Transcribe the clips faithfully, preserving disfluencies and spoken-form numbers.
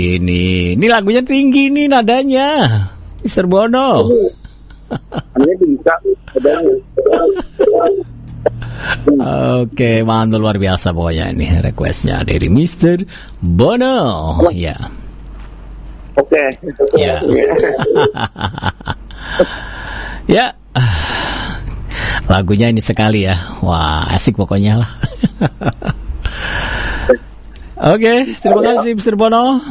Ini, ini lagunya tinggi nih nadanya, Mister Bono. Ini bisa. Oke, mantap, luar biasa pokoknya ini requestnya dari Mister Bono. Ya. Oke. Ya. Ya. Lagunya ini sekali ya. Wah, asik pokoknya lah. Oke, terima kasih Mister Bono.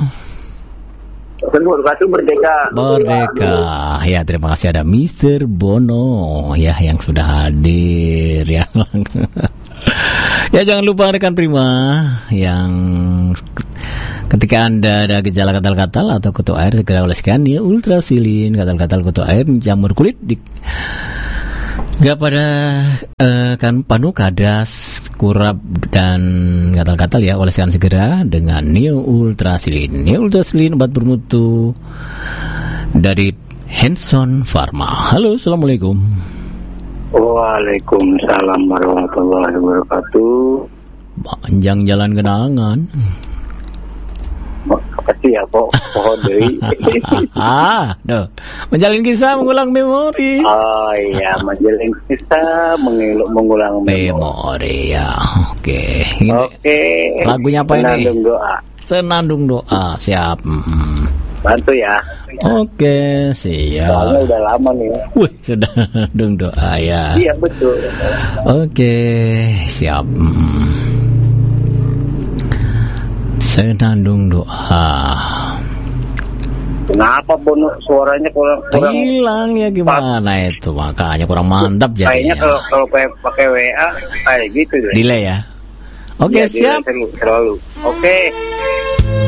Merdeka. Merdeka. Ya, terima kasih ada Mister Bono ya yang sudah hadir ya. Ya, jangan lupa rekan Prima yang ketika Anda ada gejala gatal-gatal atau kutu air, segera oleskan ya Ultrasilin. Gatal-gatal kutu air jamur kulit di gak pada uh, kan panu, kadas, kurap dan gatal-gatal ya, oleskan segera dengan Neo Ultrasilin. Neo Ultrasilin obat bermutu dari Hanson Pharma. Halo, assalamualaikum. Waalaikumsalam warahmatullahi wabarakatuh. Panjang jalan kenangan. Makasih ya, po pohon deui. Ah, doh. Menjalin kisah mengulang memori. Oh iya, menjalin kisah mengilu, mengulang memori. Memori ya. Oke. Ini Oke. lagunya apa ini? Senandung doa. Senandung doa. Siap. Mm-hmm. Bantu ya. Oke, siap. Soalnya udah lama nih. Wih, senandung doa ya. Iya, betul. Oke, siap. Mm. Senandung doa. Kenapa Bono suaranya kurang kurang hilang ya, gimana itu, makanya kurang mantap jadinya. Kayaknya kalau kalau pakai W A kayak gitu deh. Delay ya. Oke, ya, siap. Selalu. Oke.